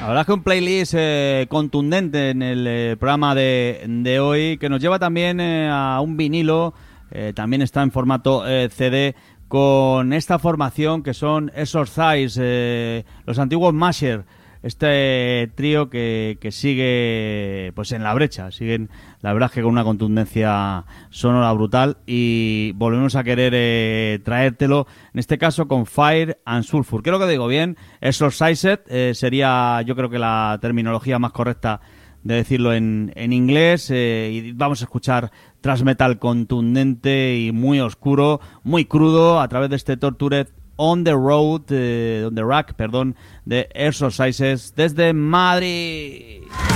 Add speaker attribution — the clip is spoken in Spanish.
Speaker 1: verdad es que un playlist contundente en el programa de hoy, que nos lleva también a un vinilo, también está en formato CD, con esta formación que son Exorcise, los antiguos Masher, este trío que sigue pues en la brecha, siguen la verdad que con una contundencia sonora brutal, y volvemos a querer traértelo, en este caso con Fire and Sulfur. Creo que digo bien, Exorcised sería yo creo que la terminología más correcta de decirlo en inglés, y vamos a escuchar thrash metal contundente y muy oscuro, muy crudo, a través de este Tortured on the Road, on the Rack, perdón, de Exorcises desde Madrid.